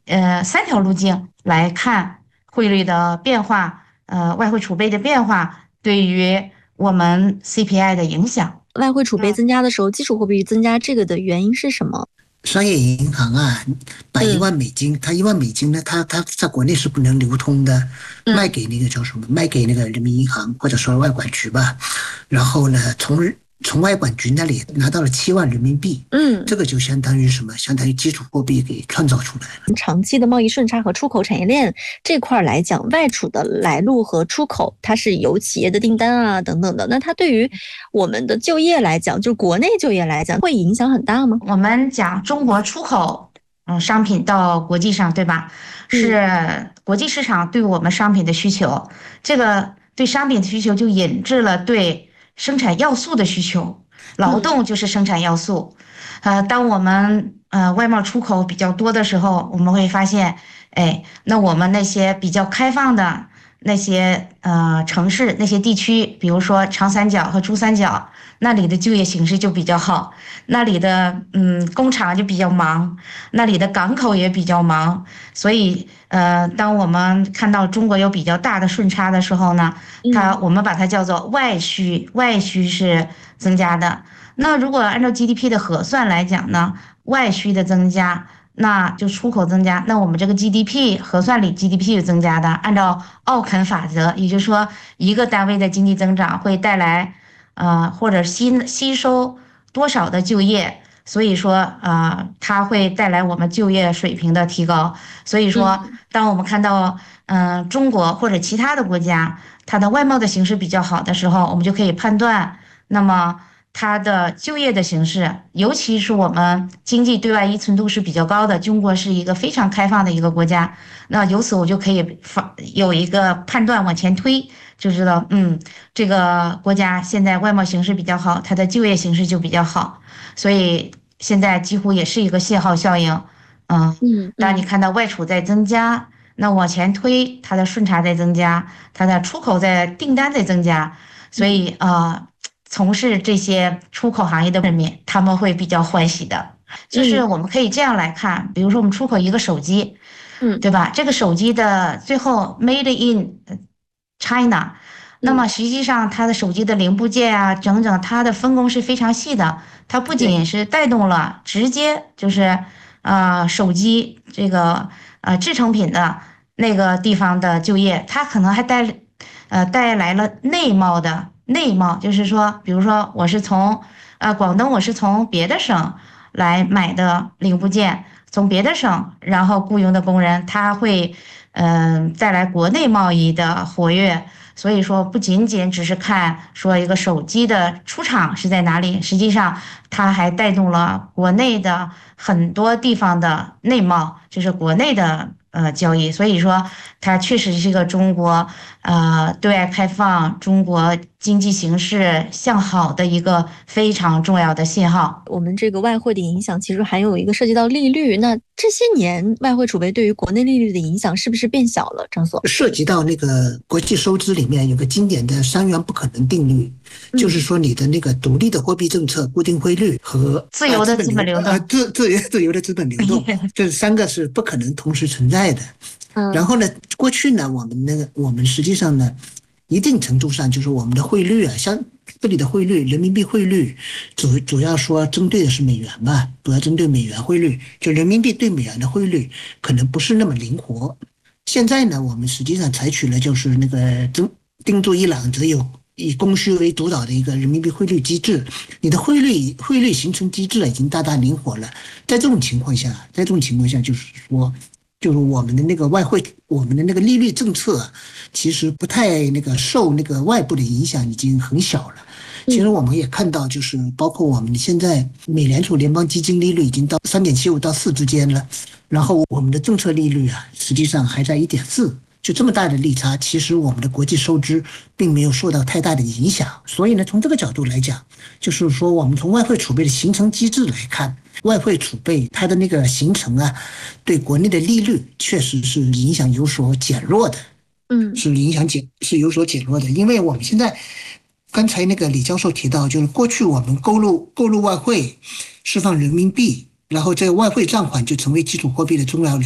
3条路径来看汇率的变化，外汇储备的变化对于我们 CPI 的影响。 外汇储备增加的时候，基础货币增加这个的原因是什么？ 商业银行啊，把一嗯万美金，它1万美金呢，它在国内是不能流通的，卖嗯给那个叫什么？卖给那个人民银行或者说外管局吧。然后呢，从外管局那里拿到了7万人民币， 嗯。 这个就相当于什么？相当于基础货币给创造出来了。 长期的贸易顺差和出口产业链这块来讲，外储的来路和出口，它是有企业的订单啊等等的。那它对于我们的就业来讲，就国内就业来讲，会影响很大吗？ 我们讲中国出口，商品到国际上，对吧？是国际市场对我们商品的需求，这个对商品的需求就引致了对生产要素的需求，劳嗯动就是生产要素。当我们外贸出口比较多的时候，我们会发现，哎，那我们那些比较开放的那些城市、那些地区，比如说长三角和珠三角，那里的就业形势就比较好，那里的工厂就比较忙，那里的港口也比较忙，所以当我们看到中国有比较大的顺差的时候呢， 嗯我们把它叫做外需，外需是增加的。那如果按照 GDP 的核算来讲呢，外需的增加，那就出口增加，那我们这个 GDP 核算里 GDP 是增加的。按照奥肯法则，也就是说，一个单位的经济增长会带来或者吸收多少的就业，所以说它会带来我们就业水平的提高。所以说， 嗯当我们看到中国或者其他的国家它的外贸的形势比较好的时候，我们就可以判断，那么它的就业的形势，尤其是我们经济对外依存度是比较高的，中国是一个非常开放的一个国家，那由此我就可以有一个判断往前推，就知道，这个国家现在外贸形势比较好，它的就业形势就比较好，所以现在几乎也是一个信号效应，嗯，当你嗯嗯看到外储在增加，那往前推，它的顺差在增加，它的出口订单在增加，所以从事这些出口行业的人民，他们会比较欢喜的。就是嗯我们可以这样来看，比如说我们出口一个手机， 嗯对吧？这个手机的最后 made in China，那么嗯， 实际上它的手机的零部件啊，整整它的分工是非常细的。它不对， 仅是带动了直接就是手机这个制成品的那个地方的就业，它可能还带来了内贸，就是说，比如说我是从广东，我是从别的省来买的零部件，从别的省然后雇佣的工人，他会带来国内贸易的活跃。所以说，不仅仅只是看说一个手机的出厂是在哪里，实际上它还带动了国内的很多地方的内贸，就是国内的交易。所以说，它确实是一个中国对外开放、中国经济形势向好的一个非常重要的信号。 我们这个外汇的影响其实还有一个涉及到利率。那这些年外汇储备对于国内利率的影响是不是变小了？张所， 涉及到那个国际收支里面有个经典的3元不可能定律，就是说你的那个独立的货币政策、固定汇率和自由的资本流动， 自由的资本流动，这3个是不可能同时存在的。然嗯后呢，过去呢，我们实际上呢，一定程度上就是我们的汇率啊，像这里的汇率，人民币汇率主要说针对的是美元吧，主要针对美元汇率，就人民币对美元的汇率可能不是那么灵活。现在呢，我们实际上采取了就是那个定住一揽子，以供需为主导的一个人民币汇率机制，你的汇率形成机制已经大大灵活了。在这种情况下，就是说，就是我们的那个我们的那个利率政策，其实不太那个受那个外部的影响，已经很小了。其实我们也看到，就是包括我们现在美联储联邦基金利率已经到3.75到4之间了，然后我们的政策利率啊，实际上还在1.4，就这么大的利差，其实我们的国际收支并没有受到太大的影响。所以呢，从这个角度来讲，就是说我们从外汇储备的形成机制来看，外汇储备它的那个形成啊，对国内的利率确实是影响有所减弱的。是有所减弱的，因为我们现在刚才那个李教授提到，就是过去我们购入外汇，释放人民币，然后这个外汇账款就成为基础货币的重要